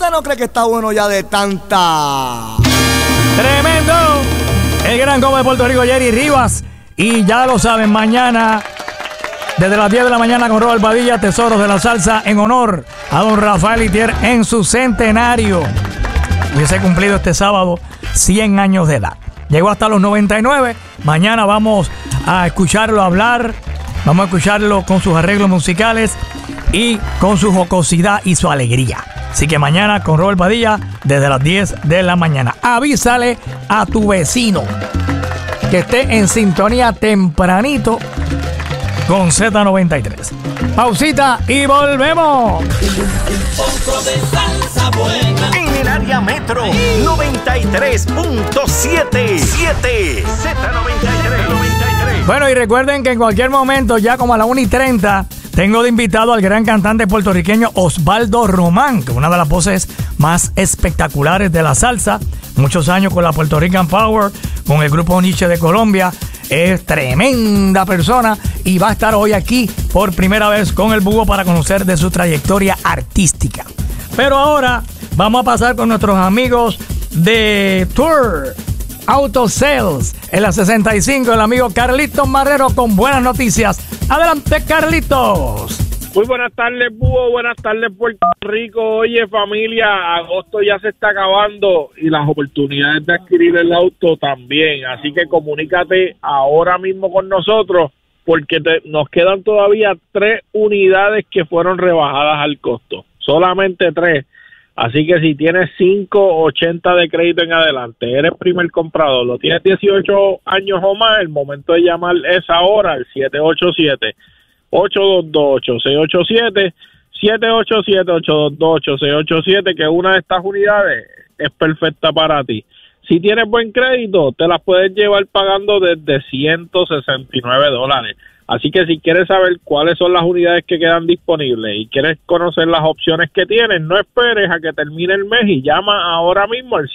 ¿Usted no cree que está bueno ya de tanta? ¡Tremendo! El gran combo de Puerto Rico, Jerry Rivas. Y ya lo saben, mañana, desde las 10 de la mañana con Robert Padilla, Tesoros de la Salsa, en honor a don Rafael Itier en su centenario. Hubiese cumplido este sábado 100 años de edad. Llegó hasta los 99. Mañana vamos a escucharlo hablar. Vamos a escucharlo con sus arreglos musicales y con su jocosidad y su alegría. Así que mañana con Robert Padilla desde las 10 de la mañana. Avísale a tu vecino que esté en sintonía tempranito con Z93. Pausita y volvemos. Un poco de salsa buena. En el área metro, 93.7 Z93. Bueno, y recuerden que en cualquier momento, ya como a las 1:30, tengo de invitado al gran cantante puertorriqueño Osvaldo Román, que es una de las voces más espectaculares de la salsa. Muchos años con la Puerto Rican Power, con el grupo Nietzsche de Colombia. Es tremenda persona y va a estar hoy aquí por primera vez con el Búho para conocer de su trayectoria artística. Pero ahora vamos a pasar con nuestros amigos de Tour Auto Sales en la 65, el amigo Carlitos Marrero con buenas noticias. Adelante, Carlitos. Muy buenas tardes, Búho. Buenas tardes, Puerto Rico. Oye, familia, agosto ya se está acabando y las oportunidades de adquirir el auto también. Así que comunícate ahora mismo con nosotros porque nos quedan todavía 3 unidades que fueron rebajadas al costo. Solamente 3. Así que si tienes 580 de crédito en adelante, eres primer comprador, lo tienes 18 años o más, el momento de llamar es ahora, al 787-822-8687, 787-822-8687, que una de estas unidades es perfecta para ti. Si tienes buen crédito, te las puedes llevar pagando desde $169. Así que si quieres saber cuáles son las unidades que quedan disponibles y quieres conocer las opciones que tienes, no esperes a que termine el mes y llama ahora mismo al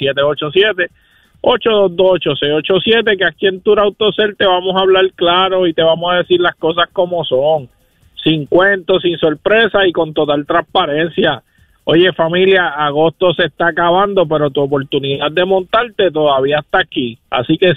787-822-8687, que aquí en Tour Autocel te vamos a hablar claro y te vamos a decir las cosas como son, sin cuentos, sin sorpresa y con total transparencia. Oye, familia, agosto se está acabando, pero tu oportunidad de montarte todavía está aquí. Así que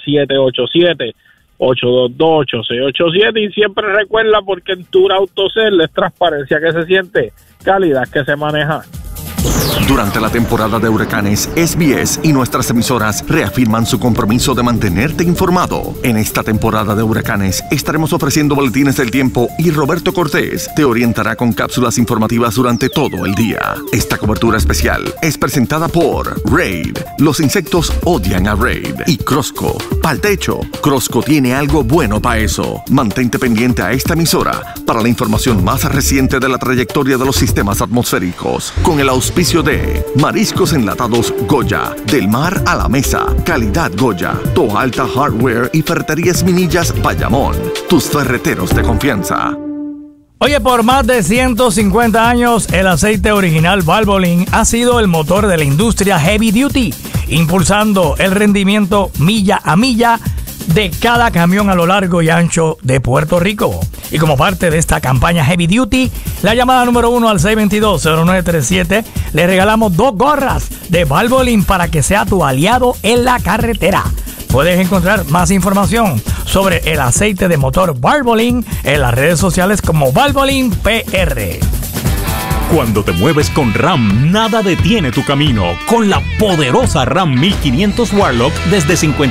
787-822-8687 y siempre recuerda, porque en Tour Autocel es transparencia que se siente, calidad que se maneja. Durante la temporada de huracanes, SBS y nuestras emisoras reafirman su compromiso de mantenerte informado. En esta temporada de huracanes estaremos ofreciendo boletines del tiempo y Roberto Cortés te orientará con cápsulas informativas durante todo el día. Esta cobertura especial es presentada por Raid. Los insectos odian a Raid. Y Crosco. Pa'l techo. Crosco tiene algo bueno para eso. Mantente pendiente a esta emisora para la información más reciente de la trayectoria de los sistemas atmosféricos. Con el auspicio de Mariscos Enlatados Goya, del mar a la mesa, calidad Goya, Toa Alta Hardware y Ferreterías Minillas Bayamón, tus ferreteros de confianza. Oye, por más de 150 años, el aceite original Valvoline ha sido el motor de la industria heavy duty, impulsando el rendimiento milla a milla de cada camión a lo largo y ancho de Puerto Rico. Y como parte de esta campaña Heavy Duty, la llamada número 1 al 622-0937, le regalamos 2 gorras de Valvoline para que sea tu aliado en la carretera. Puedes encontrar más información sobre el aceite de motor Valvoline en las redes sociales como Valvoline PR. Cuando te mueves con RAM, nada detiene tu camino. Con la poderosa RAM 1500 Warlock desde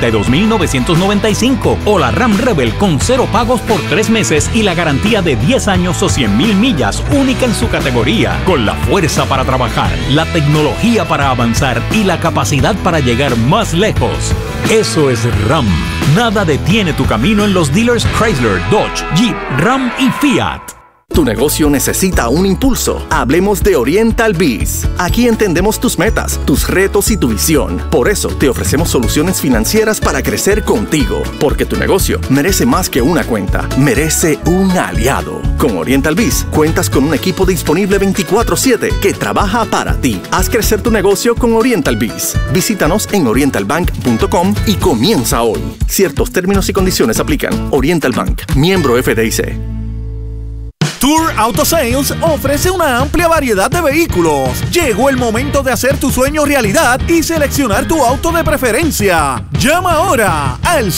$52,995 o la RAM Rebel con 0 pagos por 3 meses y la garantía de 10 años o 100,000 millas, única en su categoría. Con la fuerza para trabajar, la tecnología para avanzar y la capacidad para llegar más lejos. Eso es RAM. Nada detiene tu camino en los dealers Chrysler, Dodge, Jeep, Ram y Fiat. Tu negocio necesita un impulso. Hablemos de Oriental Biz. Aquí entendemos tus metas, tus retos y tu visión. Por eso te ofrecemos soluciones financieras para crecer contigo. Porque tu negocio merece más que una cuenta, merece un aliado. Con Oriental Biz cuentas con un equipo disponible 24/7 que trabaja para ti. Haz crecer tu negocio con Oriental Biz. Visítanos en orientalbank.com y comienza hoy. Ciertos términos y condiciones aplican. Oriental Bank, miembro FDIC. Tour Auto Sales ofrece una amplia variedad de vehículos. Llegó el momento de hacer tu sueño realidad y seleccionar tu auto de preferencia. Llama ahora al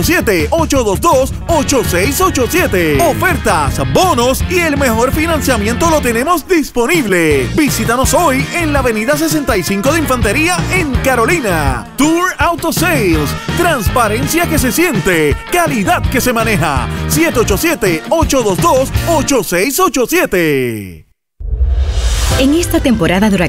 787-822-8687. Ofertas, bonos y el mejor financiamiento lo tenemos disponible. Visítanos hoy en la avenida 65 de Infantería en Carolina. Tour Auto Sales. Transparencia que se siente. Calidad que se maneja. 787-822-8687. En esta temporada de